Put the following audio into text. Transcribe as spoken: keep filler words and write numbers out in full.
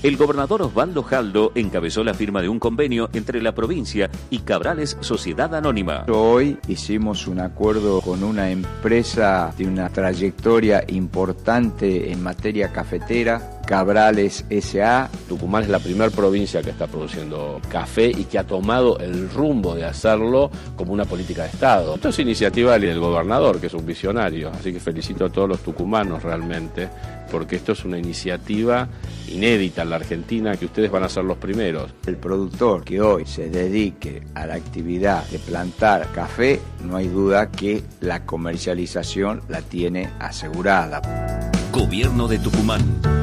El gobernador Osvaldo Jaldo encabezó la firma de un convenio entre la provincia y Cabrales Sociedad Anónima. Hoy hicimos un acuerdo con una empresa de una trayectoria importante en materia cafetera, Cabrales S A Tucumán es la primera provincia que está produciendo café y que ha tomado el rumbo de hacerlo como una política de Estado. Esto es iniciativa del gobernador, que es un visionario, así que felicito a todos los tucumanos realmente, porque esto es una iniciativa inédita en la Argentina, que ustedes van a ser los primeros. El productor que hoy se dedique a la actividad de plantar café, no hay duda que la comercialización la tiene asegurada. Gobierno de Tucumán.